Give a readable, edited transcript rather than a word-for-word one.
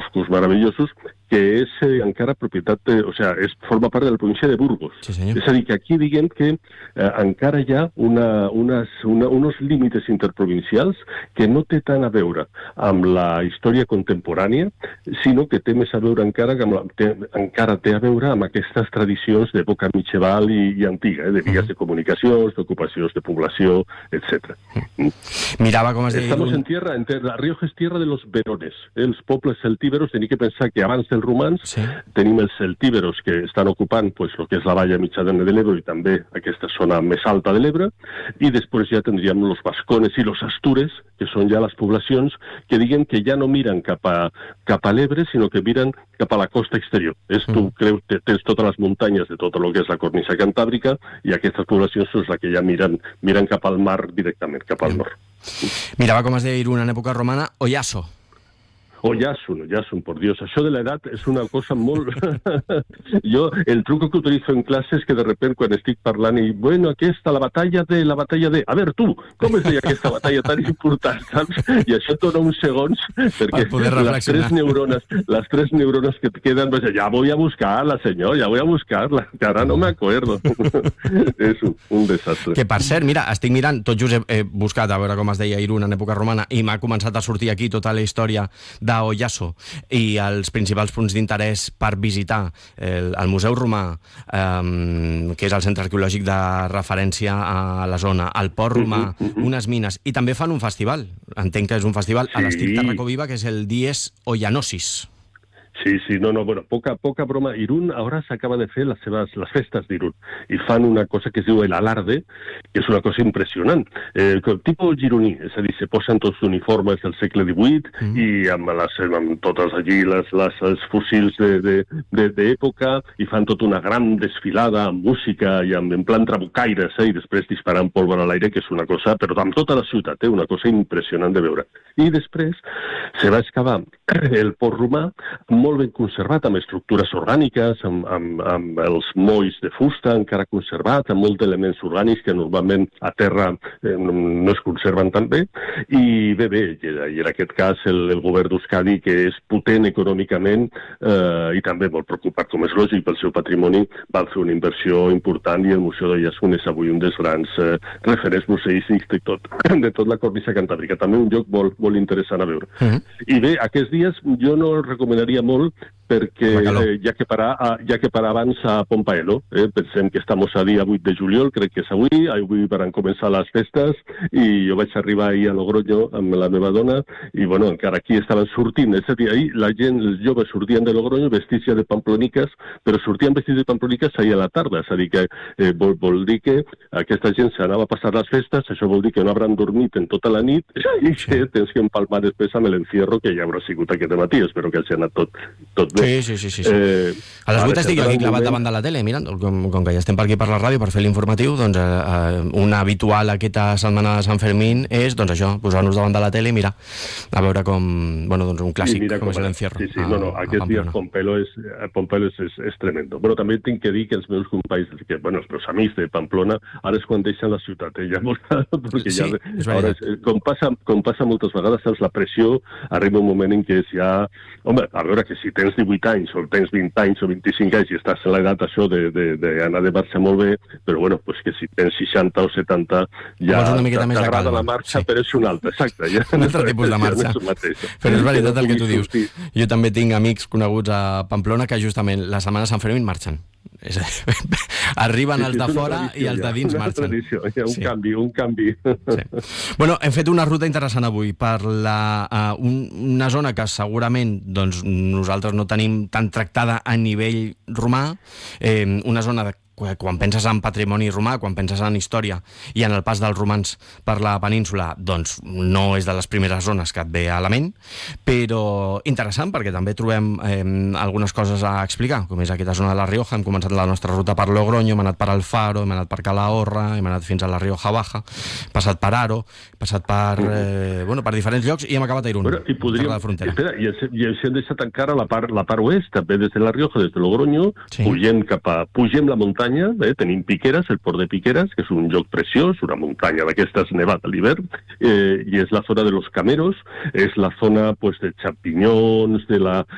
boscos maravillosos, que és encara propietat, forma part de la província de Burgos. Sí, senyor. És a dir, que aquí diguem que encara hi ha uns límits interprovincials que no té tant a veure amb la història contemporània, sinó que té més a veure encara té a veure amb aquestes tradicions d'època mitjaval i antiga, de vies de comunicacions, d'ocupacions de població, etc. Mirava com es deia... Estamos en tierra, La Rioja és tierra de los verones. Els pobles celtíberos, tenim que pensar que abans dels romans tenim els celtíberos que estan ocupant el que és la valla mitjana de l'Ebre i també aquesta zona més alta de l'Ebre, i després ja tindríem los vascones i los astures, que són ja les poblacions que diguem que ja no miren cap a l'Ebre, sinó que miren cap a la costa exterior. Tu creus que tens totes les muntanyes de tot el que és la cornisa cantàbrica i aquestes poblacions són les que ja miren cap al mar directament, cap al nord. Mirava com es deia Irún en època romana, Oyaso. Oyasun, por Dios. Això de la edad es una cosa molt... Jo, el truco que utilizo en classe és que de repente quan estic parlant i, bueno, aquesta, la batalla de... A ver, tu, com es deia aquesta batalla tan important, saps? I això et dona uns segons, perquè les tres neurones que et queden, pues, ja voy a buscarla, senyor, ja voy a buscarla, que ara no me acuerdo. És un desastre. Que, per cert, mira, estic mirant, tot just he buscat a veure com es deia Irún en època romana i m'ha començat a sortir aquí tota la història d'Oyaso i els principals punts d'interès per visitar el Museu Romà, que és el centre arqueològic de referència a la zona, el port romà, unes mines, i també fan un festival, entenc que és un festival a l'estil Tarracoviva, que és el Dies Oyanosis. Sí, bueno, poca broma. Irún ahora se acaba de fer las festes d'Irún i fan una cosa que es diu el alarde, que és una cosa impressionant. Tipo gironí, és a dir, se posen tots uniformes del segle XVIII i amb totes allí els fusils d'època i fan tota una gran desfilada amb música i en plan trabucaires, i després disparant pólvora a l'aire, que és una cosa, però amb tota la ciutat, una cosa impressionant de veure. I després se va excavar el port romà molt ben conservat, amb estructures orgàniques, amb els molls de fusta encara conservat, amb molts d'elements orgànics que normalment a terra no es conserven tan bé, i bé, i en aquest cas el govern d'Euskadi, que és potent econòmicament i també molt preocupat, com és lògic, pel seu patrimoni, van fer una inversió important i el Museu d'Oyasun és avui un dels grans referents museístics de tot la cornisa cantàbrica. També un lloc molt interessant a veure. I bé, aquests dies jo no el recomanaria molt perquè ja que parar abans a Pompaelo, pensem que estamos a dia 8 de juliol, crec que és avui van començar les festes i jo vaig arribar ahir a Logroño amb la meva dona i bueno, encara aquí estaven sortint, és a dir, ahir la gent, els joves sortien de Logroño vestits ja de pamploniques, però sortien vestits de pamploniques ahir a la tarda, és a dir que vol dir que aquesta gent s'anava a passar les festes, això vol dir que no hauran dormit en tota la nit i que tens que empalmar després amb l'encierro que ja haurà sigut aquest matí, espero que hagi anat tot bé. Sí. A les 8 estic jo aquí clavat davant de la tele, mirant, com que ja estem per aquí per la ràdio per fer l'informatiu, doncs una habitual aquesta setmana de Sant Fermín és, doncs això, posar-nos davant de la tele i mirar, a veure com, bueno, doncs un clàssic, com és l'encierro. Sí, aquest dia Pompelo és tremendo. Bueno, també tinc que dir que els meus companys, els meus amics de Pamplona, ara és quan deixen la ciutat, perquè ja, com passa moltes vegades, saps, la pressió arriba un moment en què ja, home, a veure que si tens 18 anys o tens 20 anys o 25 anys i estàs en l'edat això d'anar de marxa molt bé, però bueno, pues que si tens 60 o 70 ja t'agrada la marxa, però és una altra, exacte. Un altre tipus de marxa. Però és veritat el que tu dius. Jo també tinc amics coneguts a Pamplona que justament la setmana de Sant Fermín marxen. Arriben els de fora i els de dins marxen. Un canvi. Bueno, hem fet una ruta interessant avui per una zona que segurament nosaltres no tenim tan tractada a nivell romà, una zona quan penses en patrimoni romà, quan penses en història i en el pas dels romans per la península, doncs no és de les primeres zones que et ve a la ment, però interessant perquè també trobem algunes coses a explicar, com és aquesta zona de la Rioja. Hem començat la nostra ruta per Logroño, hem anat per Alfaro, hem anat per Calahorra, hem anat fins a la Rioja Baja, passat per Aro, passat per diferents llocs i hem acabat a Irún, per la frontera. I ens hem deixat encara la part oest, també des de la Rioja, des de Logroño, pugem la muntanya, tenim Piqueras, el port de Piqueras, que és un lloc preciós, una muntanya d'aquestes nevat a l'hivern, i és la zona de los Cameros, és la zona de champinyons, de la